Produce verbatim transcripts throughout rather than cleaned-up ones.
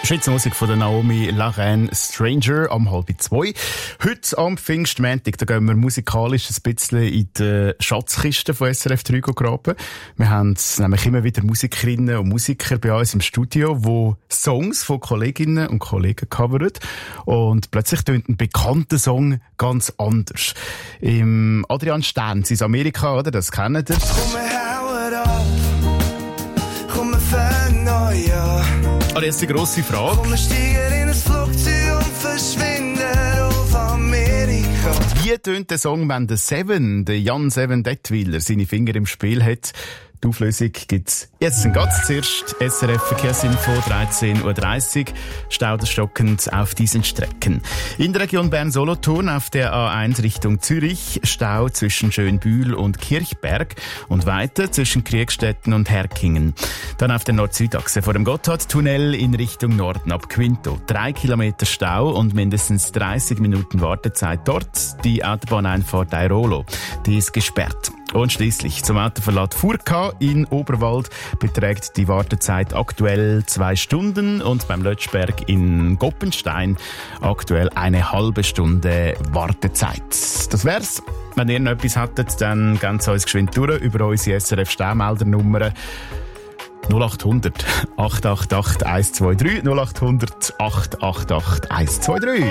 Schweizer Musik von der Naomi Lareine, Stranger, am halb zwei. Heute am Pfingstmontag, da gehen wir musikalisch ein bisschen in die Schatzkiste von S R F drei graben. Wir haben nämlich immer wieder Musikerinnen und Musiker bei uns im Studio, die Songs von Kolleginnen und Kollegen covern. Und plötzlich tönt ein bekannter Song ganz anders. Im Adrian Stern, in Amerika, oder? Das kennt ihr. Komm, wir hauen ab. Komm, wir fangen neu an. Aber jetzt die grosse Frage. Komm, wir steigen in ein Flugzeug und verschwinden auf Amerika. Wie tönt der Song, wenn der Seven, der Jan Seven Detwiler, seine Finger im Spiel hat? Die Auflösung gibt's jetzt ganz zuerst. S R F Verkehrsinfo, dreizehn Uhr dreißig. Stauderstockend auf diesen Strecken. In der Region Bern-Solothurn auf der A eins Richtung Zürich. Stau zwischen Schönbühl und Kirchberg. Und weiter zwischen Kriegstetten und Herkingen. Dann auf der Nord-Süd-Achse vor dem Gotthardtunnel in Richtung Norden ab Quinto. Drei Kilometer Stau und mindestens dreißig Minuten Wartezeit dort. Die Autobahneinfahrt Airolo, die ist gesperrt. Und schliesslich zum Autoverlad Furka in Oberwald beträgt die Wartezeit aktuell zwei Stunden und beim Lötschberg in Goppenstein aktuell eine halbe Stunde Wartezeit. Das wär's. Wenn ihr noch etwas hattet, dann gebt uns geschwind durch über unsere S R F Staumeldernummer null acht hundert acht acht acht eins zwei drei null acht hundert acht acht acht eins zwei drei.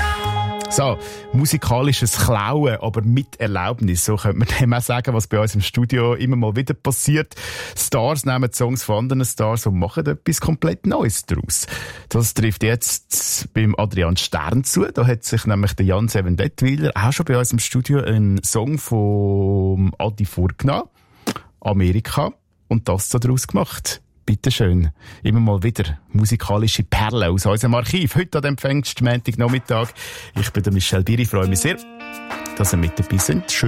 So, musikalisches Klauen, aber mit Erlaubnis. So könnte man dem auch sagen, was bei uns im Studio immer mal wieder passiert. Stars nehmen Songs von anderen Stars und machen etwas komplett Neues daraus. Das trifft jetzt beim Adrian Stern zu. Da hat sich nämlich der Jan Seven Detwiler auch schon bei uns im Studio einen Song von Adi vorgenommen. Amerika. Und das daraus gemacht. Bitteschön. Immer mal wieder musikalische Perlen aus unserem Archiv. Heute an dem Pfingstmontag Nachmittag. Ich bin der Michel Biri, freue mich sehr, dass ihr mit dabei seid. Schön